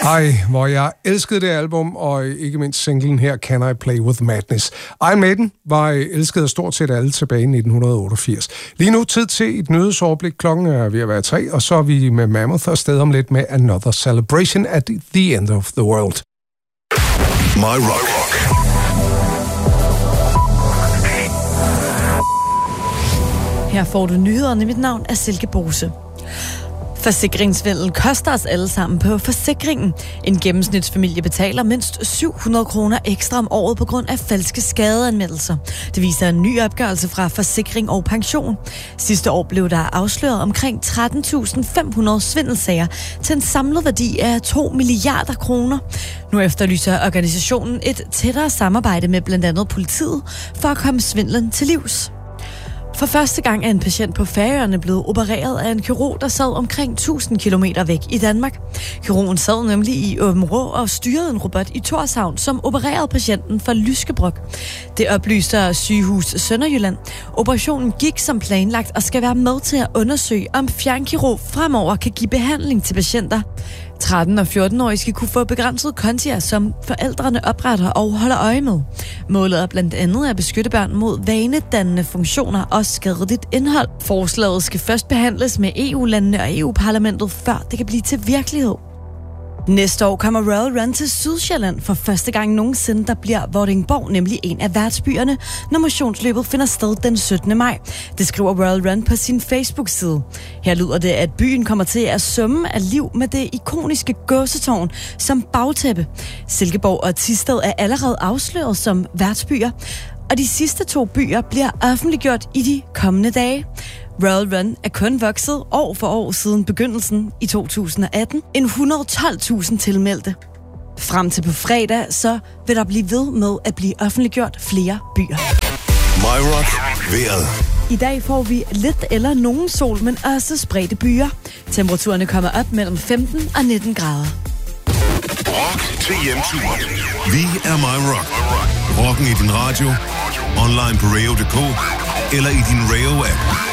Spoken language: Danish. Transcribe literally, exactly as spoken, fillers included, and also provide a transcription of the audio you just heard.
Ej, hvor jeg elskede det album, og ikke mindst singlen her, Can I Play With Madness. Iron Maiden var elsket af stort set alle tilbage i nitten otteogfirs. Lige nu tid til et nyhedsoverblik. Klokken er ved at være tre, og så er vi med Mammoth og sted om lidt med Another Celebration at the End of the World. My Rock. Her får du nyhederne. Mit navn er Silke Bose. Forsikringsvindel koster os alle sammen på forsikringen. En gennemsnitsfamilie betaler mindst syv hundrede kroner ekstra om året på grund af falske skadeanmeldelser. Det viser en ny opgørelse fra Forsikring og Pension. Sidste år blev der afsløret omkring tretten tusind fem hundrede svindelsager til en samlet værdi af to milliarder kroner. Nu efterlyser organisationen et tættere samarbejde med blandt andet politiet for at komme svindlen til livs. For første gang er en patient på Færøerne blevet opereret af en kirurg, der sad omkring tusind kilometer væk i Danmark. Kirurgen sad nemlig i Aabenraa og styrede en robot i Tórshavn, som opererede patienten for lyskebrok. Det oplyser Sygehus Sønderjylland. Operationen gik som planlagt og skal være med til at undersøge, om fjernkirurg fremover kan give behandling til patienter. tretten- og fjorten-årige skal kunne få begrænset kontia, som forældrene opretter og holder øje med. Målet er blandt andet at beskytte børn mod vanedannende funktioner og skadeligt indhold. Forslaget skal først behandles med E U-landene og E U-parlamentet, før det kan blive til virkelighed. Næste år kommer Royal Run til Sydsjælland. For første gang nogensinde, der bliver Vordingborg nemlig en af værtsbyerne, når motionsløbet finder sted den syttende maj. Det skriver Royal Run på sin Facebook-side. Her lyder det, at byen kommer til at summe af liv med det ikoniske gåsetårn som bagtæppe. Silkeborg og Thisted er allerede afsløret som værtsbyer, og de sidste to byer bliver offentliggjort i de kommende dage. Royal Run er kun vokset år for år siden begyndelsen i to tusind og atten. En hundrede og tolv tusind tilmeldte. Frem til på fredag, så vil der blive ved med at blive offentliggjort flere byer. My Rock. Vejret. I dag får vi lidt eller nogen sol, men også spredte byer. Temperaturerne kommer op mellem femten og nitten grader. Rock til hjemturen. Vi er My Rock. Rocken i din radio, online på radio punktum d k eller i din Radio-app.